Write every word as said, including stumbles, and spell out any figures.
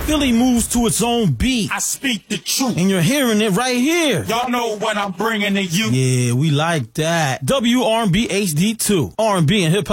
Philly moves to its own beat. I speak the truth. And you're hearing it right here. Y'all know what I'm bringing to you. Yeah, we like that. W R and B H D two. R and B and hip hop.